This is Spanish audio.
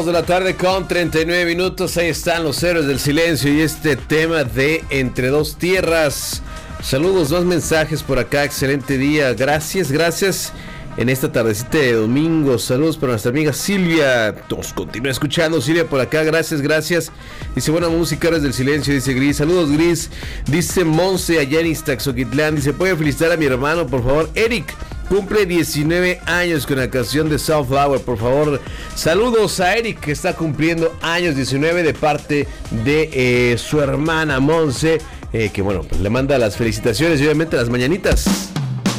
De la tarde con 39 minutos, ahí están los héroes del silencio y este tema de Entre Dos Tierras. Saludos, más mensajes por acá, excelente día, gracias en esta tardecita de domingo. Saludos para nuestra amiga Silvia, nos continúa escuchando Silvia por acá, gracias. Dice buena música, héroes del silencio, dice Gris. Saludos Gris, dice Monse allá en Iztaxoquitlán, dice puede felicitar a mi hermano por favor, Eric. Cumple 19 años con la canción de Sunflower, por favor. Saludos a Eric, que está cumpliendo años 19 de parte de su hermana Monse, que bueno, pues le manda las felicitaciones y obviamente las mañanitas.